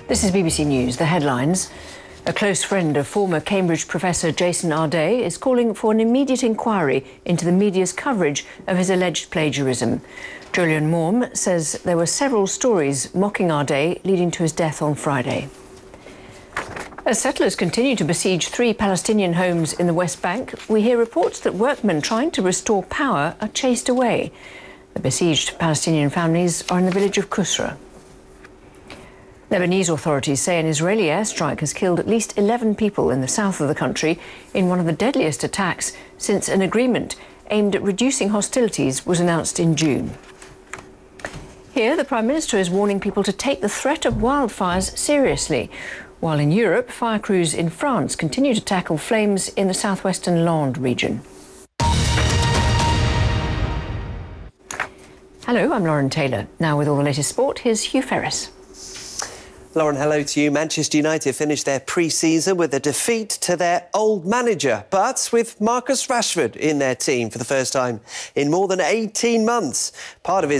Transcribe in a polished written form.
This is BBC News. The headlines. A close friend of former Cambridge professor Jason Arday is calling for an immediate inquiry into the media's coverage of his alleged plagiarism. Julian Morm says there were several stories mocking Arday, leading to his death on Friday. As settlers continue to besiege 3 Palestinian homes in the West Bank, we hear reports that workmen trying to restore power are chased away. The besieged Palestinian families are in the village of Kusra. Lebanese authorities say an Israeli airstrike has killed at least 11 people in the south of the country in one of the deadliest attacks since an agreement aimed at reducing hostilities was announced in June. Here, the Prime Minister is warning people to take the threat of wildfires seriously, while in Europe, fire crews in France continue to tackle flames in the southwestern Landes region. Hello, I'm Lauren Taylor. Now with all the latest sport, here's Hugh Ferris. Lauren, hello to you. Manchester United finished their pre-season with a defeat to their old manager, but with Marcus Rashford in their team for the first time in more than 18 months. Part of his